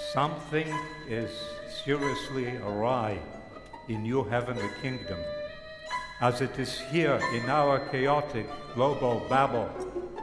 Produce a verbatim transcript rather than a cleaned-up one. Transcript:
Something is seriously awry in your heavenly kingdom, as it is here in our chaotic global Babel,